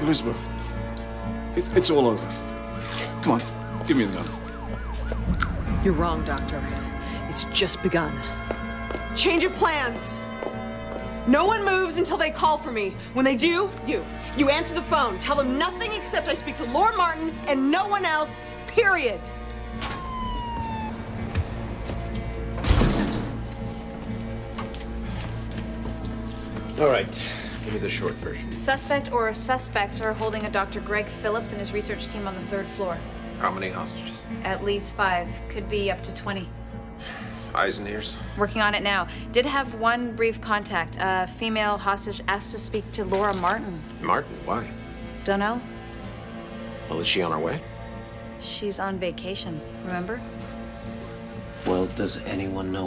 Elizabeth, it's all over. Come on, give me the gun. You're wrong, Doctor. It's just begun. Change of plans. No one moves until they call for me. When they do, you answer the phone. Tell them nothing except I speak to Laura Martin and no one else, period. All right, give me the short version. Suspect or suspects are holding a Dr. Greg Phillips and his research team on the 3rd floor. How many hostages? At least 5. Could be up to 20. Eyes and ears? Working on it now. Did have one brief contact. A female hostage asked to speak to Laura Martin. Martin, why? Don't know. Well, is she on her way? She's on vacation, remember? Well, does anyone know